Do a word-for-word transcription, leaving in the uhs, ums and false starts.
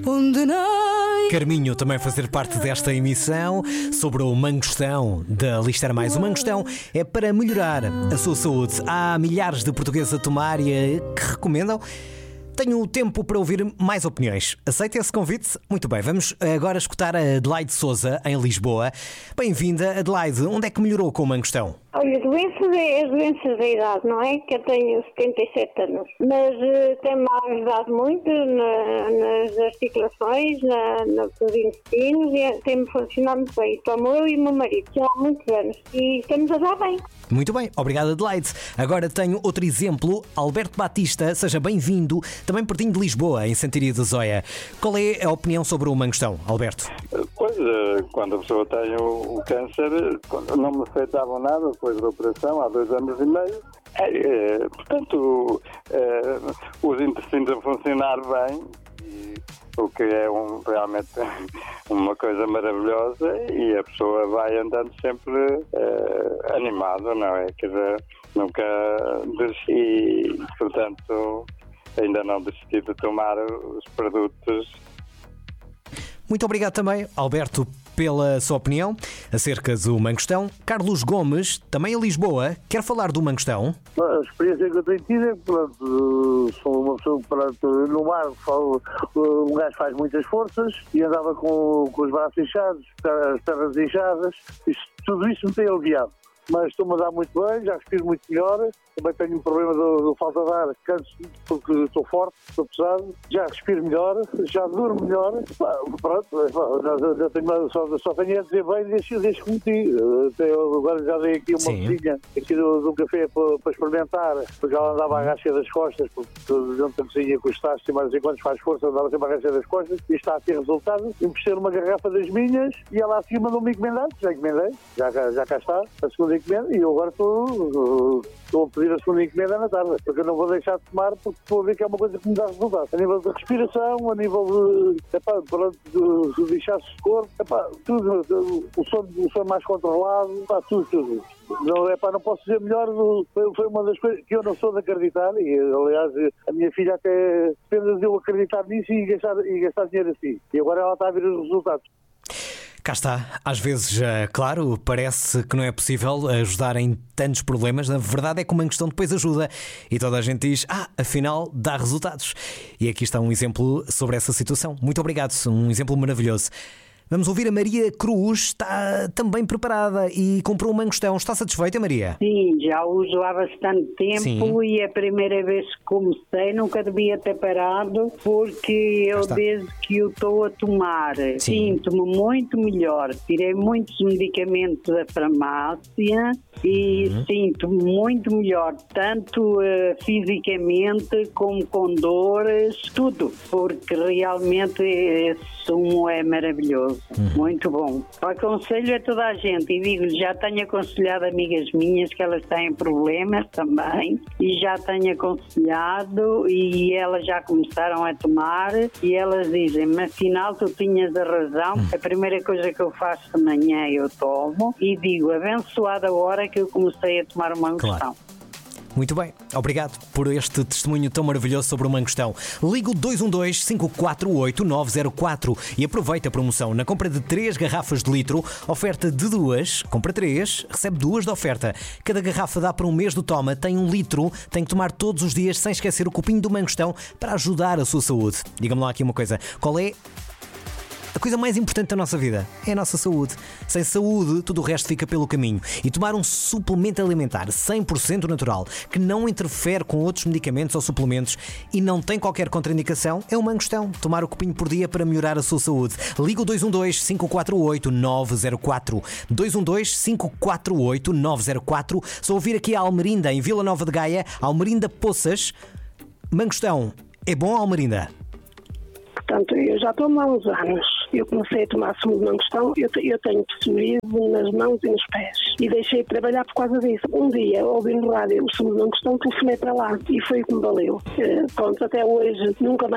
Carminho também fazer parte desta emissão sobre o mangostão da Lister Mais. O mangostão é para melhorar a sua saúde. Há milhares de portugueses a tomar e que recomendam. Tenho tempo para ouvir mais opiniões. Aceita esse convite? Muito bem, vamos agora escutar a Adelaide Souza, em Lisboa. Bem-vinda, Adelaide. Onde é que melhorou com o mangostão? Olha, doenças é as doenças da idade, não é? Que eu tenho setenta e sete anos. Mas uh, tem-me ajudado muito na, nas articulações, na, nos intestinos, e tem-me funcionado muito bem. Tomo eu e o meu marido, já há muitos anos. E estamos a dar bem. Muito bem, obrigado, Adelaide. Agora tenho outro exemplo. Alberto Batista, seja bem-vindo, também pertinho de Lisboa, em Santiria de Zóia. Qual é a opinião sobre o mangostão, Alberto? Pois, quando a pessoa tem o, o câncer, não me afetavam nada depois da operação, há dois anos e meio. É, é, portanto, é, os intestinos a funcionar bem, e, o que é um, realmente uma coisa maravilhosa, e a pessoa vai andando sempre é, animada, não é? Quer dizer, nunca desisti, portanto, ainda não desisti de tomar os produtos. Muito obrigado também, Alberto, pela sua opinião acerca do mangostão. Carlos Gomes, também em Lisboa, quer falar do mangostão? A experiência que eu tenho tido é que, pronto, sou uma pessoa que, pronto, no mar um gajo faz muitas forças e andava com, com os braços inchados, as pernas inchadas, isto, tudo isso me tem aliviado. Mas estou-me a dar muito bem, já respiro muito melhor. Também tenho um problema de, de falta de ar, canso porque estou forte, estou pesado. Já respiro melhor, já durmo melhor. Pronto, já, já tenho, só, só tenho a dizer bem desde, desde que meti. Agora já dei aqui uma cozinha aqui do, do café para, para experimentar, porque ela andava à gacha das costas, porque dentro da cozinha custaste e mais enquanto faz força, andava sempre à gacha das costas, e está a ter resultado. Emprestei uma garrafa das minhas e ela acima mandou-me encomendar, já encomendei, já, já cá está, a segunda encomenda, e eu agora estou, estou a pedir a segunda encomenda na tarde, porque eu não vou deixar de tomar, porque estou a ver que é uma coisa que me dá resultado. A nível de respiração, a nível de, epá, pronto, de, de inchaço de corpo, epá, tudo, o sono, o sono mais controlado, epá, tudo, tudo. Não, epá, não posso dizer melhor, foi, foi uma das coisas que eu não sou de acreditar, e aliás a minha filha até depende de eu acreditar nisso e gastar, e gastar dinheiro assim. E agora ela está a ver os resultados. Cá está. Às vezes, claro, parece que não é possível ajudar em tantos problemas. Na verdade é que o mangostão depois ajuda. E toda a gente diz, ah, afinal dá resultados. E aqui está um exemplo sobre essa situação. Muito obrigado, um exemplo maravilhoso. Vamos ouvir a Maria Cruz, está também preparada e comprou um mangostão. Está satisfeita, Maria? Sim, já uso há bastante tempo. Sim. E a primeira vez que comecei nunca devia ter parado, porque eu desde que o estou a tomar sinto-me muito melhor. Tirei muitos medicamentos da farmácia e uhum. sinto-me muito melhor, tanto uh, fisicamente como com dores, tudo, porque realmente esse sumo é maravilhoso. Uhum. Muito bom. Aconselho a toda a gente, e digo, já tenho aconselhado amigas minhas que elas têm problemas também, e já tenho aconselhado, e elas já começaram a tomar, e elas dizem, mas afinal tu tinhas a razão. Uhum. A primeira coisa que eu faço de manhã eu tomo, e digo, abençoada a hora que eu comecei a tomar uma mangostão. Claro. Muito bem, obrigado por este testemunho tão maravilhoso sobre o mangostão. Liga o dois um dois, cinco quatro oito, nove zero quatro e aproveita a promoção. Na compra de três garrafas de litro, oferta de duas, compra três, recebe duas de oferta. Cada garrafa dá para um mês do toma, tem um litro, tem que tomar todos os dias sem esquecer o copinho do mangostão para ajudar a sua saúde. Diga-me lá aqui uma coisa, qual é a coisa mais importante da nossa vida? É a nossa saúde. Sem saúde, tudo o resto fica pelo caminho. E tomar um suplemento alimentar cem por cento natural, que não interfere com outros medicamentos ou suplementos e não tem qualquer contraindicação, é o mangostão. Tomar o copinho por dia para melhorar a sua saúde. Liga o dois um dois, cinco quatro oito, nove zero quatro. dois um dois, cinco quatro oito, nove zero quatro. Só ouvir aqui a Almerinda, em Vila Nova de Gaia, Almerinda Poças. Mangostão, é bom, Almerinda? Portanto, eu já tomo há uns anos. Eu comecei a tomar sumo de mangostão, eu, eu tenho psoríase nas mãos e nos pés. E deixei de trabalhar por causa disso. Um dia, ouvi no rádio o sumo de mangostão, telefonei para lá e foi o que me valeu. Uh, pronto, até hoje nunca mais